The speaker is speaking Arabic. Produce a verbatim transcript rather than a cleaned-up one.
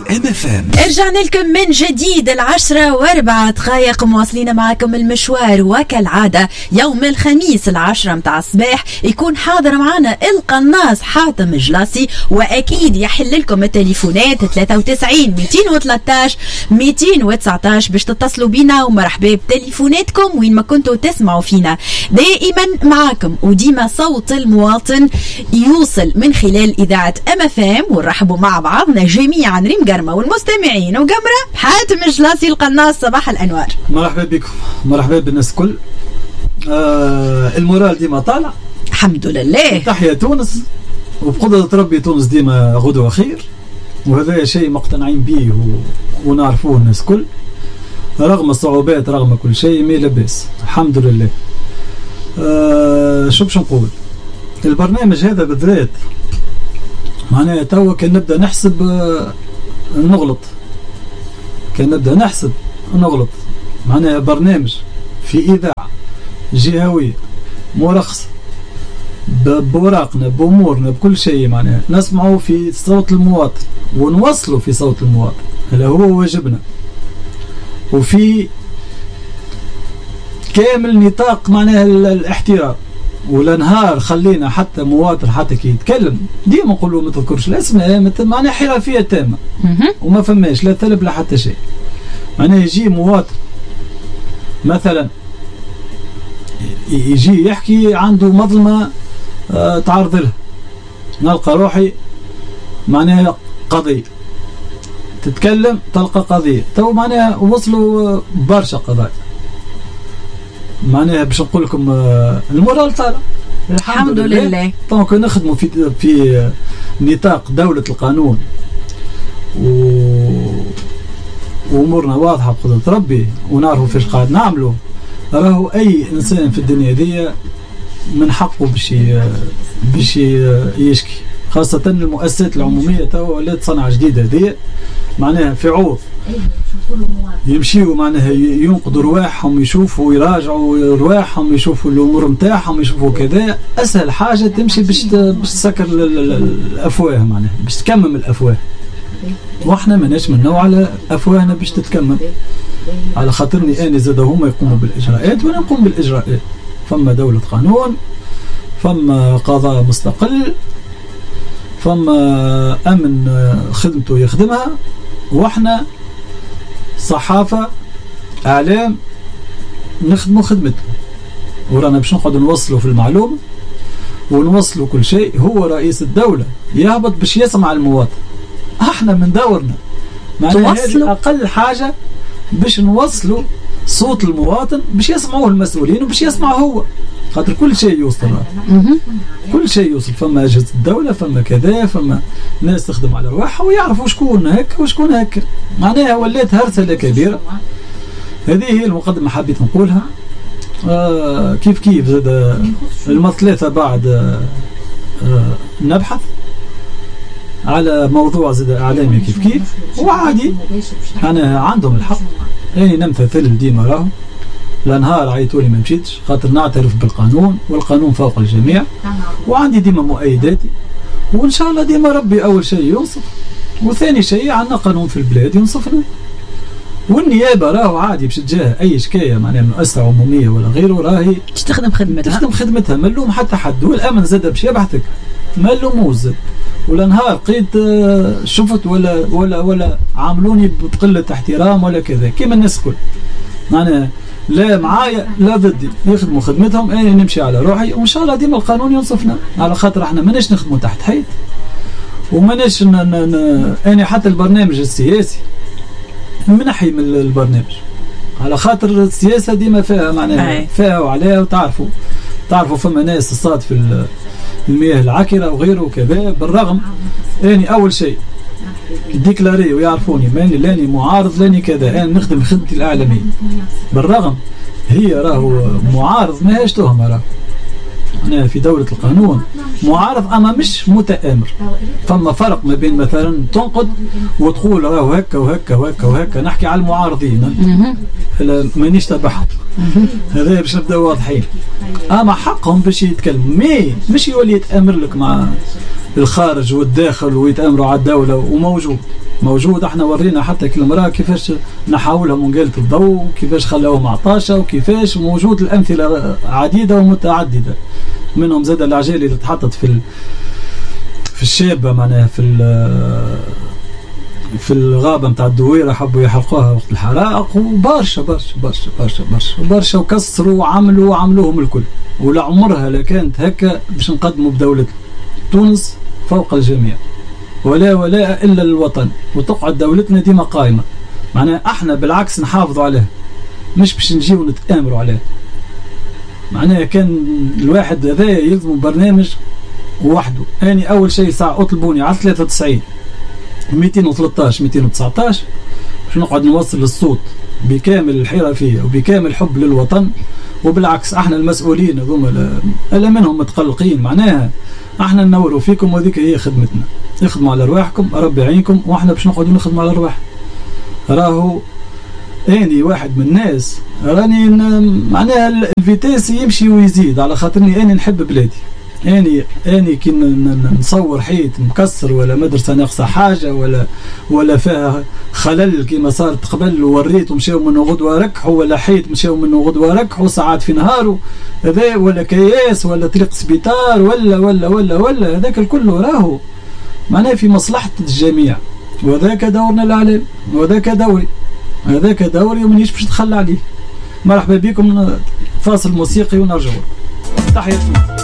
ام اف ام. رجعنا لكم من جديد العشرة واربع دقائق مواصلين معكم المشوار، وكالعادة يوم الخميس العشرة متاع الصباح يكون حاضر معنا القناص حاتم جلاسي، واكيد يحل لكم التليفونات ثلاثة وتسعين مئتين وثلاثة عشر مئتين وتسعة عشر باش تتصلوا بينا، ومرحبا بتليفوناتكم وين ما كنتوا تسمعوا فينا. دائما معاكم وديما صوت المواطن يوصل من خلال اذاعة ام اف ام، ونرحبوا مع بعضنا جميعا ريم قرمة والمستمعين وقمرة حاتم جلاسي القناص. صباح الانوار، مرحبا بكم، مرحبا بالناس الكل. آه المورال ديما طالع الحمد لله. تحيا تونس، وبقدرة ربي تونس ديما غدوة خير، وهذا شيء مقتنعين به ونعرفوه الناس كل، رغم الصعوبات رغم كل شيء ما لباس الحمد لله. آه شو باش نقول، البرنامج هذا بالذات معناها توا كان نبدا نحسب آه نغلط، كان نبدا نحسب نغلط. معناها برنامج في إذاعة جهوية مرخصة بوراقنا بأمورنا بكل شيء، معناها نسمعه في صوت المواطن ونوصله في صوت المواطن، هذا هو واجبنا، وفي كامل نطاق معناها الاحترام. ولا نهار خلينا حتى مواطن حتى كي يتكلم ديما نقولوا ما تذكرش الاسماء، معناها حرفية تامة وما فماش لا ثلب لا حتى شيء. معناها يجي مواطن مثلا يجي يحكي عنده مظلمة آه تعرض لها، نلقى روحي معناها قضية تتكلم تلقى قضية، تو معناها وصلوا برشا قضايا. معناها باش نقول لكم آه المورال طالع الحمد لله, لله. طبعا نخدموا في في نطاق دولة القانون و وامورنا واضحة بقدرة ربي، ونعرفوا فيش قاعد نعمله. راهو اي انسان في الدنيا دي من حقه باش باش يشكي، خاصة المؤسسات العمومية توا ولات صنعة جديدة هذه، معناها في عوض يمشيوا معناها ينقضوا رواحهم، يشوفوا يراجعوا رواحهم، يشوفوا الامور نتاعهم، يشوفوا كذا. اسهل حاجة تمشي باش باش تسكر الافواه، معناها باش تكمم الافواه، واحنا ماناش من نوع على افواهنا باش تتكمم، على خاطرني انا زاد هما يقوموا بالاجراءات وانا نقوم بالاجراءات. فما دولة قانون، فما قضاء مستقل، فما امن خدمته يخدمها، واحنا صحافة اعلام نخدموا خدمته، ورانا باش نقعد نوصلوا في المعلومة ونوصلوا كل شيء. هو رئيس الدولة يهبط باش يسمع المواطن، احنا من دورنا معناها هذه اقل حاجة باش نوصلوا صوت المواطن باش يسمعوه المسؤولين وباش يسمعه هو، خاطر كل شيء يوصل، كل شيء يوصل. فما أجهزة الدولة، فما كذا، فما ناس تخدم على رواحها ويعرفوا شكون هكا وشكون هكا. معناها ولات هرسلة كبيرة. هذه هي المقدمة حبيت نقولها. آه كيف كيف زاد المثلاثة بعد آه نبحث على موضوع زاد اعلامي كيف كيف، وعادي انا عندهم الحق. يعني نمثل ديما راهو لنهار عيطولي ما مشيتش، خاطر نعترف بالقانون والقانون فوق الجميع، وعندي ديما مؤيداتي، وان شاء الله ديما ربي اول شيء ينصف، وثاني شيء عندنا قانون في البلاد ينصفنا. والنيابه راهو عادي باش تجاه اي شكايه معناها مؤسسه عموميه ولا غيره، راهي تخدم خدمتها تخدم خدمتها، ما نلوم حتى حد. والامن زاد باش يبحثك ما نلوموش زاد. ولا نهار قيد شفت ولا ولا ولا عاملوني بقله احترام ولا كذا كيما الناس الكل، معناها لا معايا لا ضدي، يخدموا خدمتهم، انا نمشي على روحي، وان شاء الله ديما القانون ينصفنا، على خاطر احنا ماناش نخدموا تحت حيط، وماناش انا حتى البرنامج السياسي منحي من البرنامج، على خاطر السياسه ديما فيها معناها فيها وعليها، وتعرفوا تعرفوا فما ناس تصاد في المياه العكرة وغيره وكذا. بالرغم اني اول شيء ديكلاري ويعرفوني ماني لاني معارض لاني كذا، انا نخدم خدمتي الاعلاميه. بالرغم هي راهو معارض ما هيش تهمه، راهو انا في دوله القانون معارض اما مش متآمر. فما فرق ما بين مثلا تنقد وتقول راهو هكا وهكا وهكا وهكا. نحكي على المعارضين مانيش تبعهم، هذا باش نبدا واضحين. اما حقهم باش يتكلموا، مي مش يولي يتآمر لك مع الخارج والداخل ويتامروا على الدوله، وموجود موجود. احنا ورينا حتى كل مرة كيفاش نحاولها منقلة الضوء، وكيفاش خلاوهم عطاشة، وكيفاش موجود الأمثلة عديدة ومتعددة. منهم زاد العجالي اللي تحطت في ال... في الشابة معناها في ال... في الغابة متاع الدويرة، حبوا يحرقوها وقت الحرائق، وبرشا برشا برشا برشا برشا برشا وكسروا وعملوا وعملوهم الكل. ولا عمرها لا كانت هكا باش نقدموا بدولتنا. تونس فوق الجميع، ولا ولا إلا الوطن، وتقعد دولتنا ديما قائمة. معناها احنا بالعكس نحافظوا عليها، مش باش نجيو نتآمروا عليها. معناها كان الواحد هذا يلزم برنامج وحده. اني اول شيء ساعة اطلبوني على ثلاثة وتسعين مئتين وثلاثة عشر مئتين وتسعة عشر باش نقعد نوصل الصوت بكامل الحرفية وبكامل حب للوطن. وبالعكس احنا المسؤولين هذوما الا منهم متقلقين، معناها احنا ننوروا فيكم، وذيك هي خدمتنا. اخدموا على ارواحكم، ربي يعينكم، واحنا باش نقعدوا نخدموا على ارواح. راهو اني واحد من الناس راني معناها الفيتاس يمشي ويزيد، على خاطرني اني نحب بلادي. اني اني كي نصور حيط مكسر ولا مدرسه ناقصه حاجه ولا ولا فيها خلل كيما صارت قبل، ووريت ومشاو منه غدوه ركحوا، ولا حيط مشاو منه غدوه ركحوا ساعات في نهاره هذا، ولا كياس ولا طريق سبيطار ولا ولا ولا ولا هذاك الكل راهو معناه في مصلحه الجميع. وذاك دورنا الاعلام، وذاك دوري، هذاك دوري ومانيش باش نتخلى عليه. مرحبا بكم، فاصل موسيقي ونرجعوا. تحياتي.